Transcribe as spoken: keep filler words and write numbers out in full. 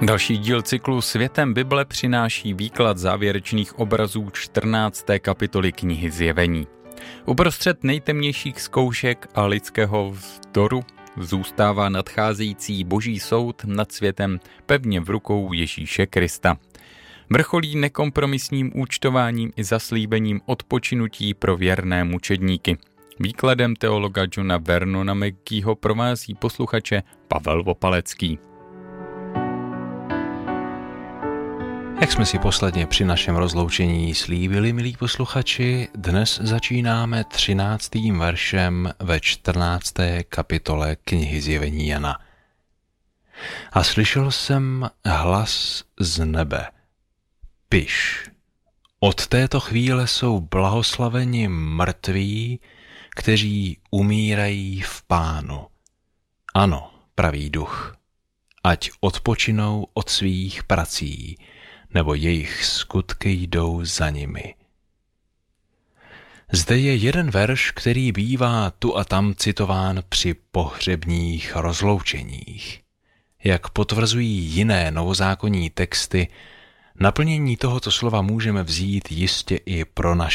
Další díl cyklu Světem Bible přináší výklad závěrečných obrazů čtrnácté kapitoly knihy Zjevení. Uprostřed nejtemnějších zkoušek a lidského vzdoru zůstává nadcházející boží soud nad světem pevně v rukou Ježíše Krista. Vrcholí nekompromisním účtováním i zaslíbením odpočinutí pro věrné mučedníky. Výkladem teologa Johna Vernona McGeeho provází posluchače Pavel Vopalecký. Jak jsme si posledně při našem rozloučení slíbili, milí posluchači, dnes začínáme třináctým veršem ve čtrnácté kapitole knihy Zjevení Jana. A slyšel jsem hlas z nebe. Piš, od této chvíle jsou blahoslaveni mrtví, kteří umírají v Pánu. Ano, pravý duch, ať odpočinou od svých prací, nebo jejich skutky jdou za nimi. Zde je jeden verš, který bývá tu a tam citován při pohřebních rozloučeních. Jak potvrzují jiné novozákonní texty, naplnění tohoto slova můžeme vzít jistě i pro naše